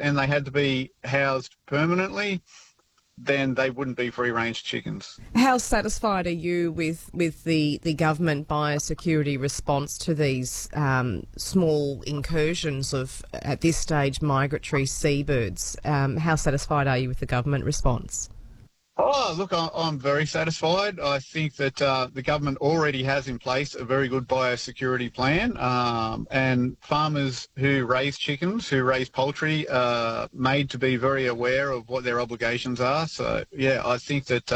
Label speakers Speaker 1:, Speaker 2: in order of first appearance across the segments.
Speaker 1: and they had to be housed permanently, then they wouldn't be free-range chickens.
Speaker 2: How satisfied are you with the government biosecurity response to these small incursions of, at this stage, migratory seabirds? How satisfied are you with the government response?
Speaker 1: Oh, look, I'm very satisfied. I think that the government already has in place a very good biosecurity plan, and farmers who raise chickens, who raise poultry, are made to be very aware of what their obligations are. So, yeah, I think that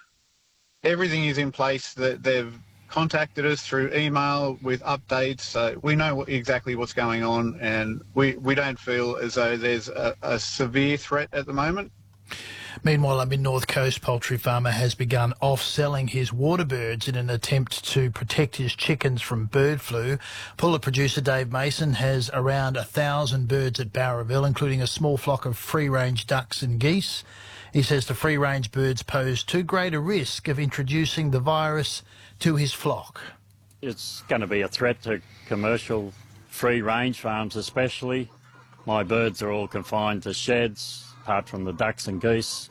Speaker 1: everything is in place. That they've contacted us through email with updates, so we know exactly what's going on, and we don't feel as though there's a severe threat at the moment.
Speaker 3: Meanwhile, a mid-north coast poultry farmer has begun off-selling his water birds in an attempt to protect his chickens from bird flu. Pullet producer Dave Mason has around 1,000 birds at Bowraville, including a small flock of free-range ducks and geese. He says the free-range birds pose too great a risk of introducing the virus to his flock.
Speaker 4: It's going to be a threat to commercial free-range farms especially. My birds are all confined to sheds, apart from the ducks and geese,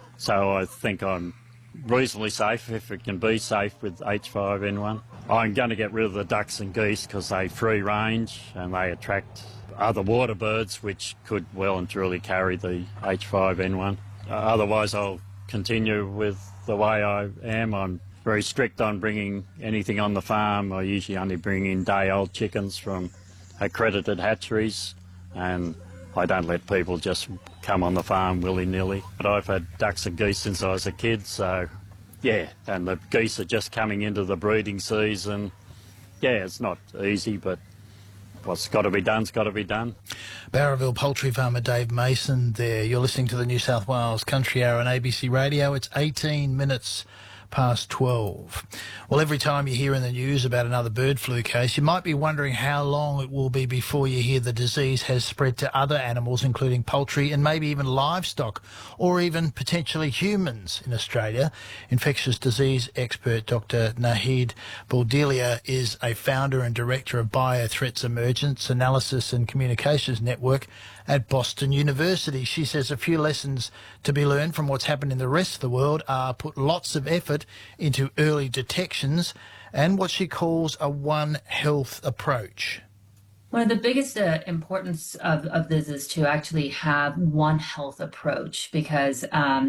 Speaker 4: so I think I'm reasonably safe, if it can be safe, with H5N1. I'm going to get rid of the ducks and geese because they free range and they attract other water birds which could well and truly carry the H5N1. Otherwise I'll continue with the way I am. I'm very strict on bringing anything on the farm. I usually only bring in day-old chickens from accredited hatcheries, and I don't let people just come on the farm willy-nilly. But I've had ducks and geese since I was a kid, so yeah, and the geese are just coming into the breeding season. Yeah, it's not easy, but what's got to be done's got to be done.
Speaker 3: Bowraville poultry farmer Dave Mason there. You're listening to the New South Wales Country Hour on ABC Radio. It's 18 minutes past 12. Well, every time you hear in the news about another bird flu case, you might be wondering how long it will be before you hear the disease has spread to other animals, including poultry and maybe even livestock, or even potentially humans in Australia. Infectious disease expert Dr. Nahid Boudilia is a founder and director of Biothreats Emergence Analysis and Communications Network at Boston University. She says a few lessons to be learned from what's happened in the rest of the world are put lots of effort into early detections and what she calls a One Health approach.
Speaker 5: One of the biggest importance of this is to actually have One Health approach because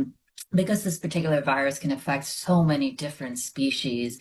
Speaker 5: this particular virus can affect so many different species,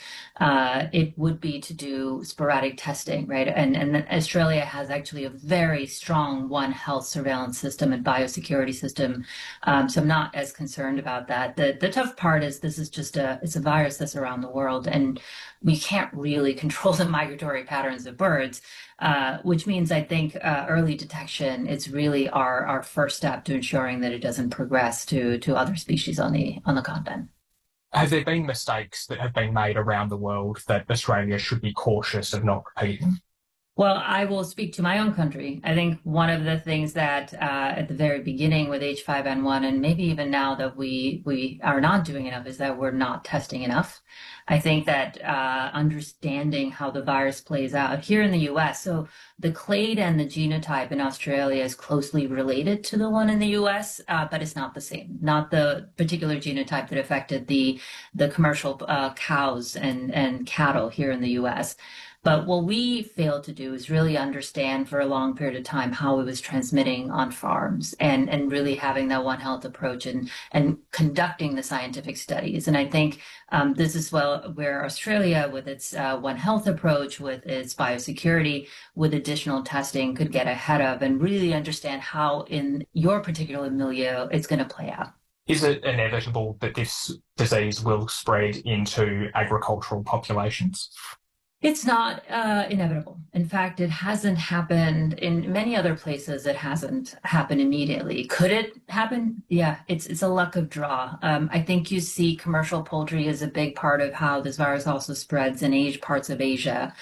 Speaker 5: it would be to do sporadic testing, right? And Australia has actually a very strong One Health surveillance system and biosecurity system, so I'm not as concerned about that. The tough part is this is just it's a virus that's around the world, and we can't really control the migratory patterns of birds, which means I think early detection is really our first step to ensuring that it doesn't progress to other species on the continent.
Speaker 6: Have there been mistakes that have been made around the world that Australia should be cautious of not repeating?
Speaker 5: Well, I will speak to my own country. I think one of the things that at the very beginning with H5N1, and maybe even now that we are not doing enough, is that we're not testing enough. I think that understanding how the virus plays out here in the U.S., so the clade and the genotype in Australia is closely related to the one in the U.S., but it's not the same. Not the particular genotype that affected the commercial cows and cattle here in the U.S. But what we failed to do is really understand for a long period of time how it was transmitting on farms and really having that One Health approach and conducting the scientific studies. And I think this is where Australia, with its One Health approach, with its biosecurity, with additional testing, could get ahead of and really understand how in your particular milieu it's going to play out.
Speaker 6: Is it inevitable that this disease will spread into agricultural populations?
Speaker 5: It's not inevitable. In fact, it hasn't happened in many other places. It hasn't happened immediately. Could it happen? Yeah, it's a luck of draw. I think you see commercial poultry is a big part of how this virus also spreads in parts of Asia.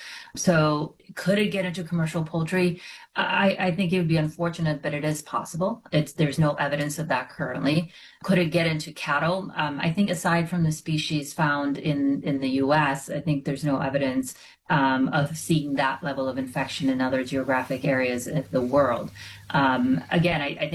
Speaker 5: So could it get into commercial poultry? I think it would be unfortunate, but it is possible. There's no evidence of that currently. Could it get into cattle? I think aside from the species found in the U.S., I think there's no evidence of seeing that level of infection in other geographic areas of the world. Again, I think